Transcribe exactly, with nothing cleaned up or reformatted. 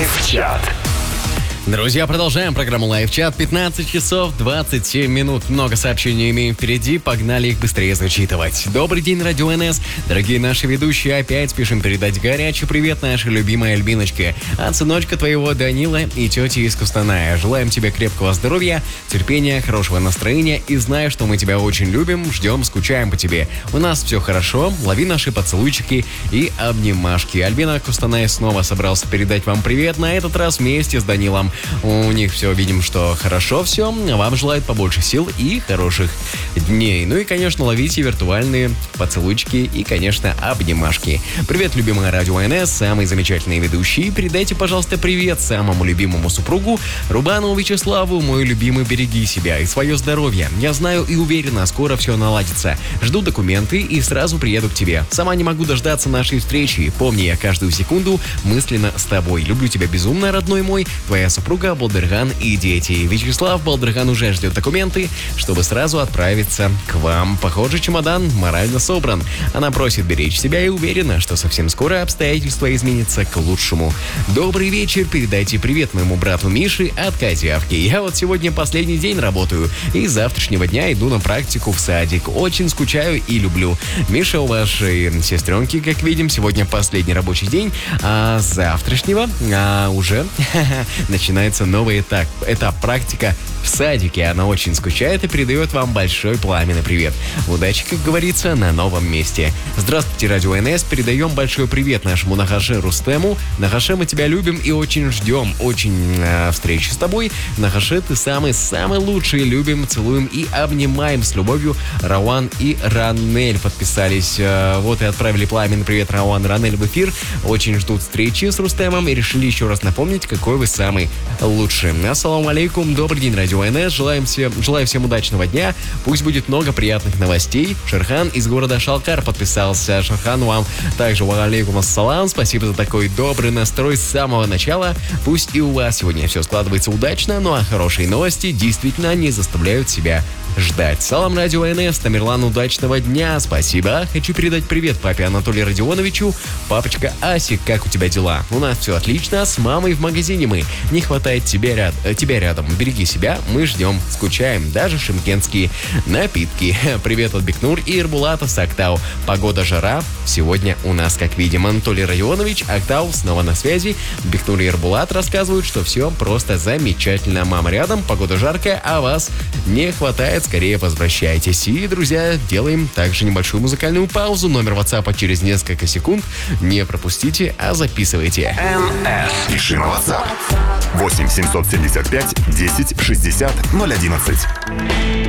Лайв-чат. Друзья, продолжаем программу Лайв-чат. пятнадцать часов двадцать семь минут. Много сообщений имеем впереди. Погнали их быстрее зачитывать. Добрый день, Радио эн эс. Дорогие наши ведущие, опять спешим передать горячий привет нашей любимой Альбиночке. От сыночка твоего Данила и тети из Кустаная. Желаем тебе крепкого здоровья, терпения, хорошего настроения. И знай, что мы тебя очень любим, ждем, скучаем по тебе. У нас все хорошо. Лови наши поцелуйчики и обнимашки. Альбина Кустаная снова собрался передать вам привет. На этот раз вместе с Данилом. У них все, видим, что хорошо все. Вам желают побольше сил и хороших дней. Ну и, конечно, ловите виртуальные поцелуйчики и, конечно, обнимашки. Привет, любимая Радио эн эс, самые замечательные ведущие. Передайте, пожалуйста, привет самому любимому супругу Рубанову Вячеславу. Мой любимый, береги себя и свое здоровье. Я знаю и уверена, скоро все наладится. Жду документы и сразу приеду к тебе. Сама не могу дождаться нашей встречи. Помни, я каждую секунду мысленно с тобой. Люблю тебя безумно, родной мой. Твоя супруга Балдырган и дети. Вячеслав Балдырган уже ждет документы, чтобы сразу отправиться к вам. Похоже, чемодан морально собран. Она просит беречь себя и уверена, что совсем скоро обстоятельства изменятся к лучшему. Добрый вечер, передайте привет моему брату Мише от Кати Авки. Я вот сегодня последний день работаю и с завтрашнего дня иду на практику в садик. Очень скучаю и люблю. Миша, у вашей сестренки, как видим, сегодня последний рабочий день, а с завтрашнего а уже начинается новый этап, этап практика в садике. Она очень скучает и передает вам большой пламенный привет. Удачи, как говорится, на новом месте. Здравствуйте, Радио эн эс. Передаем большой привет нашему Нахаше Рустему. Нахаше, мы тебя любим и очень ждем очень э, встречи с тобой. Нахаше, ты самый-самый лучший. Любим, целуем и обнимаем с любовью. Рауан и Ранель подписались. Э, вот и отправили пламенный привет Рауан и Ранель в эфир. Очень ждут встречи с Рустемом и решили еще раз напомнить, какой вы самый лучше. Ассаламу алейкум, добрый день, Радио эн эс. Желаем всем, желаю всем удачного дня. Пусть будет много приятных новостей. Шерхан из города Шалкар подписался. Шерхан, вам также ва алейкум ассалам. Спасибо за такой добрый настрой с самого начала. Пусть и у вас сегодня все складывается удачно, ну а хорошие новости действительно не заставляют себя ждать. Салам, Радио эн эс. Тамерлан, удачного дня. Спасибо. Хочу передать привет папе Анатолию Родионовичу. Папочка Асик, как у тебя дела? У нас все отлично. С мамой в магазине мы. Не хватает тебя, ряд, э, тебя рядом. Береги себя. Мы ждем. Скучаем. Даже шымкентские напитки. Привет от Бекнур и Ирбулата с Актау. Погода, жара. Сегодня у нас, как видим, Анатолий Родионович. Актау снова на связи. Бекнур и Ирбулат рассказывают, что все просто замечательно. Мама рядом. Погода жаркая, а вас не хватает. Скорее возвращайтесь. И, друзья, делаем также небольшую музыкальную паузу. Номер WhatsApp через несколько секунд. Не пропустите, а записывайте. эн эс. Пиши на WhatsApp. восемь семьсот семьдесят пять десять шестьдесят ноль одиннадцать.